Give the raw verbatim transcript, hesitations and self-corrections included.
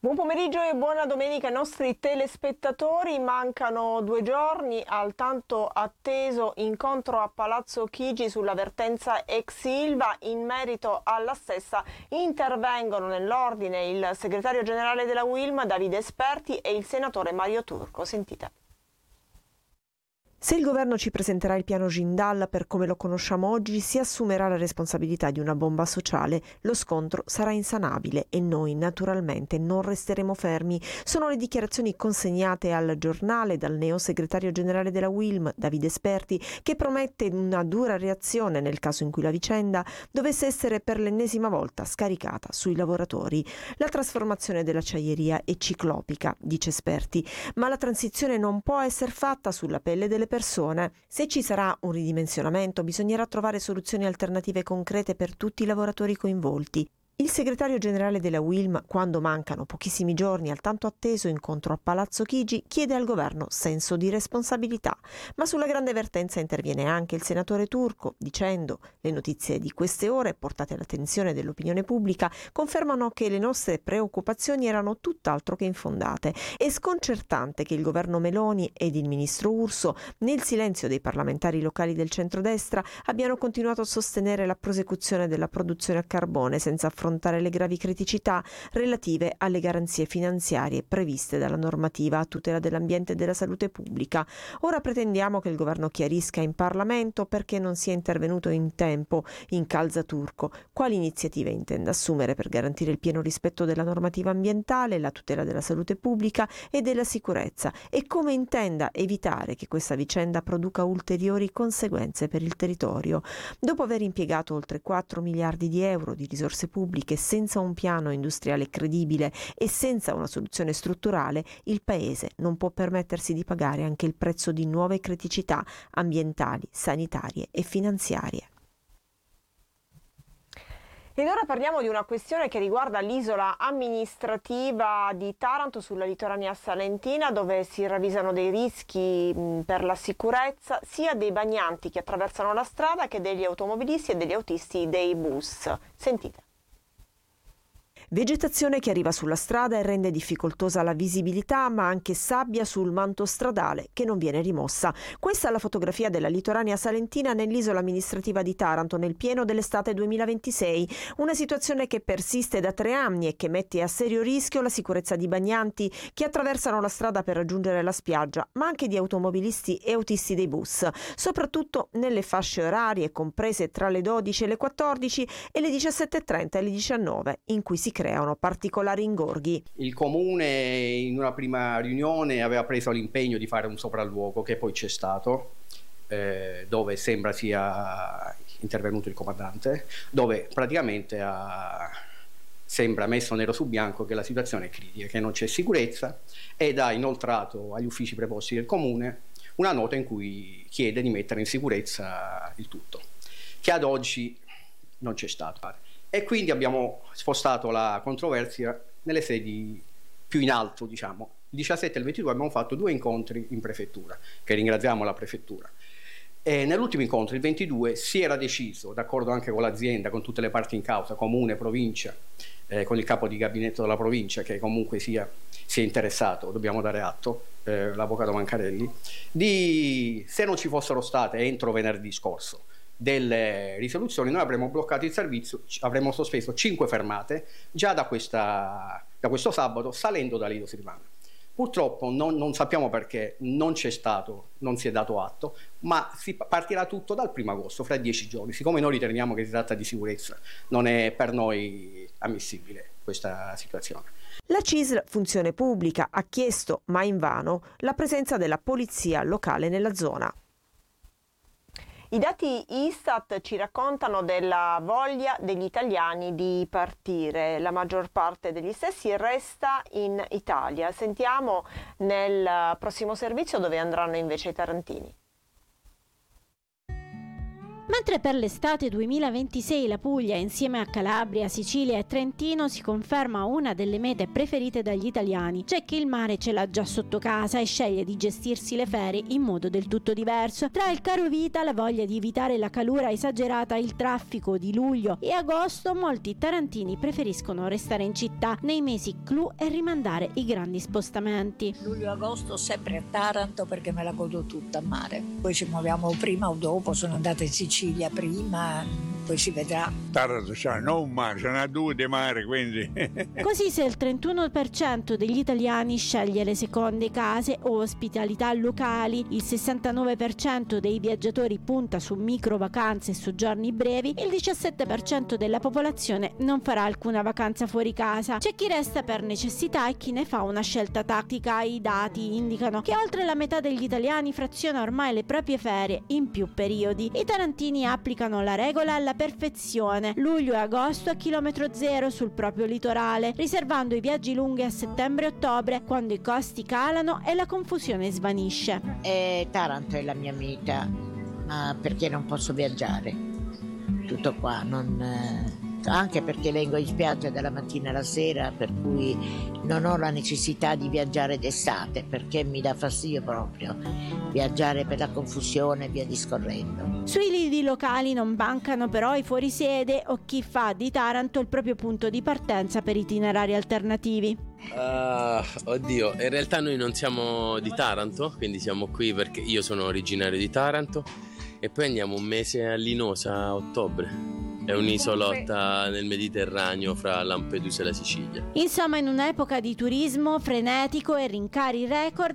Buon pomeriggio e buona domenica ai nostri telespettatori. Mancano due giorni al tanto atteso incontro a Palazzo Chigi sulla vertenza ex Ilva. In merito alla stessa intervengono nell'ordine il segretario generale della U I L M Davide Esperti e il senatore Mario Turco. Sentite. Se il governo ci presenterà il piano Jindal per come lo conosciamo oggi, si assumerà la responsabilità di una bomba sociale. Lo scontro sarà insanabile e noi naturalmente non resteremo fermi. Sono le dichiarazioni consegnate al giornale dal neo segretario generale della U I L M, Davide Esperti, che promette una dura reazione nel caso in cui la vicenda dovesse essere per l'ennesima volta scaricata sui lavoratori. La trasformazione dell'acciaieria è ciclopica, dice Esperti, ma la transizione non può essere fatta sulla pelle delle persone. Se ci sarà un ridimensionamento, bisognerà trovare soluzioni alternative concrete per tutti i lavoratori coinvolti. Il segretario generale della U I L M, quando mancano pochissimi giorni al tanto atteso incontro a Palazzo Chigi, chiede al governo senso di responsabilità. Ma sulla grande vertenza interviene anche il senatore Turco, dicendo: le notizie di queste ore, portate all'attenzione dell'opinione pubblica, confermano che le nostre preoccupazioni erano tutt'altro che infondate. È sconcertante che il governo Meloni ed il ministro Urso, nel silenzio dei parlamentari locali del centrodestra, abbiano continuato a sostenere la prosecuzione della produzione a carbone senza affrontare affrontare le gravi criticità relative alle garanzie finanziarie previste dalla normativa a tutela dell'ambiente e della salute pubblica. Ora pretendiamo che il governo chiarisca in Parlamento perché non sia intervenuto in tempo, incalza Turco, quali iniziative intenda assumere per garantire il pieno rispetto della normativa ambientale, la tutela della salute pubblica e della sicurezza e come intenda evitare che questa vicenda produca ulteriori conseguenze per il territorio. Dopo aver impiegato oltre quattro miliardi di euro di risorse pubbliche senza un piano industriale credibile e senza una soluzione strutturale, il Paese non può permettersi di pagare anche il prezzo di nuove criticità ambientali, sanitarie e finanziarie. Ed ora parliamo di una questione che riguarda l'isola amministrativa di Taranto sulla litoranea salentina, dove si ravvisano dei rischi mh, per la sicurezza sia dei bagnanti che attraversano la strada che degli automobilisti e degli autisti dei bus. Sentite. Vegetazione che arriva sulla strada e rende difficoltosa la visibilità, ma anche sabbia sul manto stradale che non viene rimossa. Questa è la fotografia della litoranea salentina nell'isola amministrativa di Taranto nel pieno dell'estate duemilaventisei. Una situazione che persiste da tre anni e che mette a serio rischio la sicurezza di bagnanti che attraversano la strada per raggiungere la spiaggia, ma anche di automobilisti e autisti dei bus, soprattutto nelle fasce orarie comprese tra le dodici e le quattordici e le diciassette e trenta e le diciannove, in cui si creano particolari ingorghi. Il comune in una prima riunione aveva preso l'impegno di fare un sopralluogo che poi c'è stato, eh, dove sembra sia intervenuto il comandante, dove praticamente ha, sembra messo nero su bianco che la situazione è critica, che non c'è sicurezza, ed ha inoltrato agli uffici preposti del comune una nota in cui chiede di mettere in sicurezza il tutto, che ad oggi non c'è stato. E quindi abbiamo spostato la controversia nelle sedi più in alto, diciamo. Il diciassette e il ventidue abbiamo fatto due incontri in prefettura, che ringraziamo la prefettura. E nell'ultimo incontro, il ventidue, si era deciso, d'accordo anche con l'azienda, con tutte le parti in causa, comune, provincia, eh, con il capo di gabinetto della provincia, che comunque sia, si è interessato, dobbiamo dare atto, eh, l'avvocato Mancarelli, di, se non ci fossero state entro venerdì scorso delle risoluzioni, noi avremmo bloccato il servizio, avremmo sospeso cinque fermate già da, questa, da questo sabato, salendo da Lido Silvana. Purtroppo non, non sappiamo perché non c'è stato, non si è dato atto, ma si partirà tutto dal primo agosto, fra dieci giorni. Siccome noi riteniamo che si tratta di sicurezza, non è per noi ammissibile questa situazione. La C I S L, funzione pubblica, ha chiesto, ma invano, la presenza della polizia locale nella zona. I dati Istat ci raccontano della voglia degli italiani di partire. La maggior parte degli stessi resta in Italia. Sentiamo nel prossimo servizio dove andranno invece i tarantini. Mentre per l'estate duemilaventisei la Puglia, insieme a Calabria, Sicilia e Trentino, si conferma una delle mete preferite dagli italiani, c'è chi il mare ce l'ha già sotto casa e sceglie di gestirsi le ferie in modo del tutto diverso. Tra il caro vita, la voglia di evitare la calura esagerata, il traffico di luglio e agosto, molti tarantini preferiscono restare in città nei mesi clou e rimandare i grandi spostamenti. Luglio e agosto sempre a Taranto perché me la godo tutta a mare. Poi ci muoviamo prima o dopo, sono andata in Sicilia Sicilia prima, poi si vedrà. Taranto c'ha non un mare, ce n'ha due di mare, quindi. Così, se il trentuno per cento degli italiani sceglie le seconde case o ospitalità locali, il sessantanove per cento dei viaggiatori punta su micro vacanze e soggiorni brevi, il diciassette per cento della popolazione non farà alcuna vacanza fuori casa. C'è chi resta per necessità e chi ne fa una scelta tattica. I dati indicano che oltre la metà degli italiani fraziona ormai le proprie ferie in più periodi. I tarantini applicano la regola alla perfezione, luglio e agosto a chilometro zero sul proprio litorale, riservando i viaggi lunghi a settembre e ottobre, quando i costi calano e la confusione svanisce. Eh, Taranto è la mia meta, ma perché non posso viaggiare? Tutto qua, non... Eh... anche perché vengo in spiaggia dalla mattina alla sera, per cui non ho la necessità di viaggiare d'estate, perché mi dà fastidio proprio viaggiare per la confusione e via discorrendo. Sui lidi locali non mancano però i fuorisede o chi fa di Taranto il proprio punto di partenza per itinerari alternativi. Uh, oddio, in realtà noi non siamo di Taranto, quindi siamo qui perché io sono originario di Taranto e poi andiamo un mese a Linosa a ottobre. È un'isolotta nel Mediterraneo fra Lampedusa e la Sicilia. Insomma, in un'epoca di turismo frenetico e rincari record,